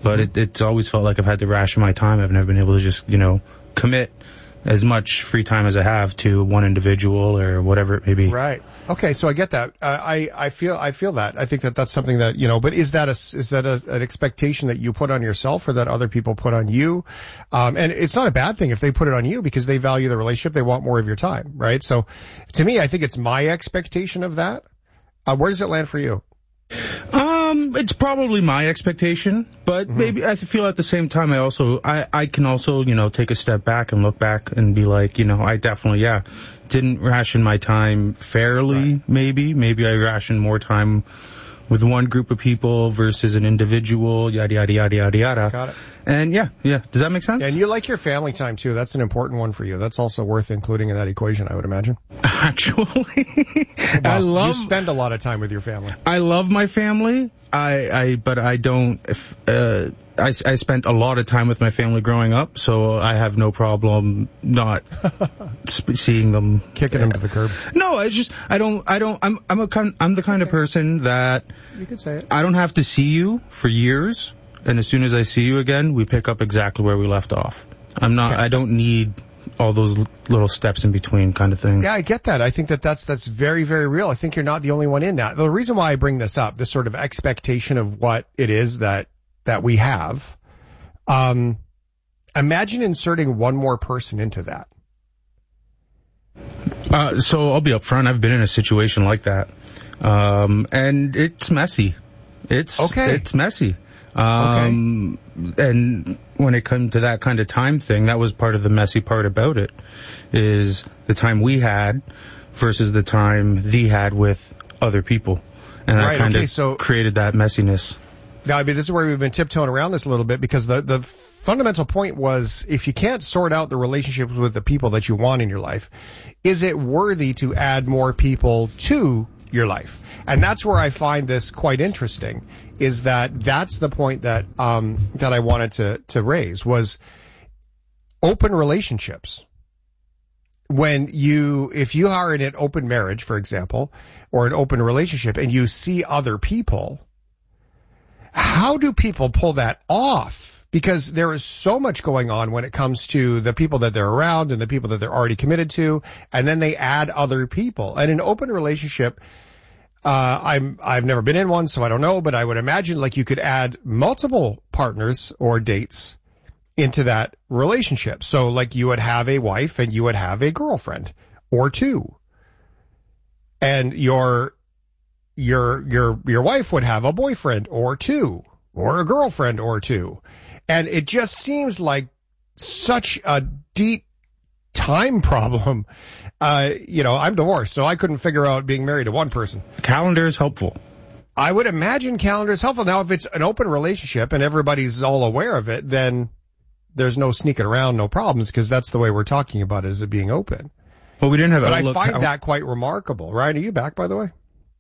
But it's always felt like I've had to ration my time. I've never been able to just, commit as much free time as I have to one individual or whatever it may be. Right. Okay. So I get that. I feel that. I think that's something that, but is that an expectation that you put on yourself or that other people put on you? And it's not a bad thing if they put it on you because they value the relationship. They want more of your time. Right. So to me, I think it's my expectation of that. Where does it land for you? It's probably my expectation, but maybe I feel at the same time I can also, take a step back and look back and be like, I definitely, didn't ration my time fairly, right. Maybe I rationed more time with one group of people versus an individual, yada, yada, yada, yada, yada. Got it. And yeah. Does that make sense? And you like your family time too. That's an important one for you. That's also worth including in that equation, I would imagine. Actually, you spend a lot of time with your family. I love my family. But I don't, I spent a lot of time with my family growing up, so I have no problem not seeing them. Kicking them to the curb. No, I'm the kind of person that you could say it. I don't have to see you for years, and as soon as I see you again, we pick up exactly where we left off. I don't need all those little steps in between kind of thing. Yeah, I get that. I think that's very, very real. I think you're not the only one in that. The reason why I bring this up, this sort of expectation of what it is that we have, imagine inserting one more person into that. So I'll be upfront. I've been in a situation like that. And it's messy. It's messy. And when it comes to that kind of time thing, that was part of the messy part about it, is the time we had versus the time they had with other people. And that kind of created that messiness. Now, this is where we've been tiptoeing around this a little bit because the fundamental point was if you can't sort out the relationships with the people that you want in your life, is it worthy to add more people to your life? And that's where I find this quite interesting, is that's the point that I wanted to raise, was open relationships. If you are in an open marriage, for example, or an open relationship and you see other people, how do people pull that off? Because there is so much going on when it comes to the people that they're around and the people that they're already committed to, and then they add other people. And an open relationship, I've never been in one, so I don't know, but I would imagine like you could add multiple partners or dates into that relationship. So like you would have a wife and you would have a girlfriend or two. And your wife would have a boyfriend or two or a girlfriend or two. And it just seems like such a deep time problem. I'm divorced, so I couldn't figure out being married to one person. Calendar is helpful. I would imagine calendar is helpful. Now, if it's an open relationship and everybody's all aware of it, then there's no sneaking around, no problems, because that's the way we're talking about it, is it being open. Well, we didn't have. But I find that quite remarkable. Ryan, are you back, by the way?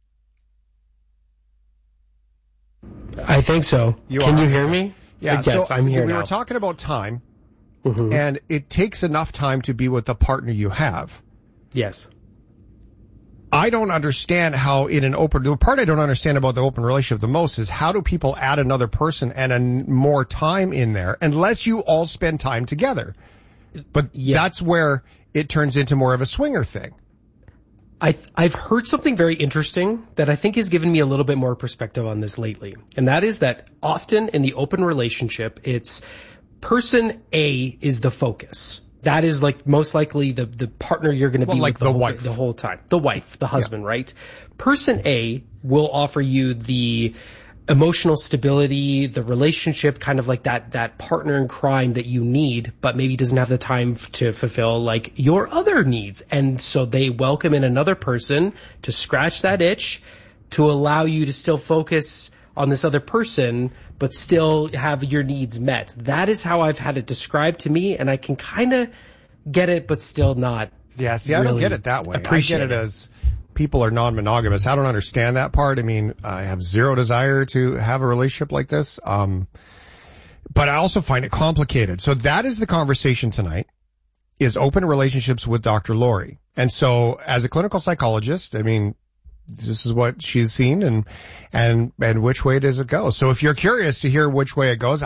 I think so. Can you hear me? Yeah. Yes, I'm here now. We were talking about time, and it takes enough time to be with the partner you have. Yes. I don't understand how the part I don't understand about the open relationship the most is how do people add another person and more time in there unless you all spend time together? But that's where it turns into more of a swinger thing. I've heard something very interesting that I think has given me a little bit more perspective on this lately. And that is that often in the open relationship, it's person A is the focus. That is like most likely the partner you're going to be with the whole time. The wife, the husband, right? Person A will offer you the emotional stability, the relationship, kind of like that partner in crime that you need, but maybe doesn't have the time to fulfill like your other needs. And so they welcome in another person to scratch that itch, to allow you to still focus on this other person, but still have your needs met. That is how I've had it described to me, and I can kind of get it, but still not. Yeah, see, I don't get it that way. I get it as people are non-monogamous. I don't understand that part. I mean, I have zero desire to have a relationship like this. But I also find it complicated. So that is the conversation tonight, is open relationships with Dr. Laurie. And so as a clinical psychologist, I mean, this is what she's seen and which way does it go? So if you're curious to hear which way it goes,